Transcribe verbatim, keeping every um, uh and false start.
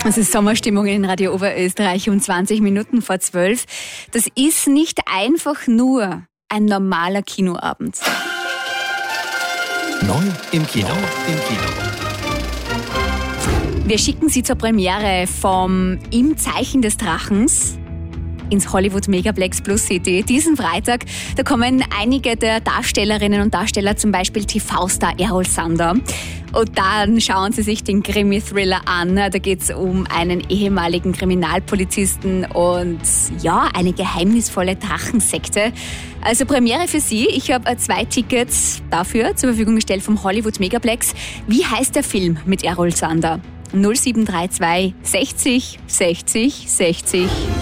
Es ist Sommerstimmung in Radio Oberösterreich um zwanzig Minuten vor zwölf. Das ist nicht einfach nur ein normaler Kinoabend. Neu im Kino. Im Kino. Wir schicken Sie zur Premiere vom Im Zeichen des Drachens ins Hollywood Megaplex Plus City. Diesen Freitag, da kommen einige der Darstellerinnen und Darsteller, zum Beispiel T V-Star Errol Sander. Und dann schauen Sie sich den Krimi-Thriller an. Da geht es um einen ehemaligen Kriminalpolizisten und ja, eine geheimnisvolle Drachensekte. Also Premiere für Sie. Ich habe zwei Tickets dafür zur Verfügung gestellt vom Hollywood Megaplex. Wie heißt der Film mit Errol Sander? null sieben drei zwei sechzig sechzig sechzig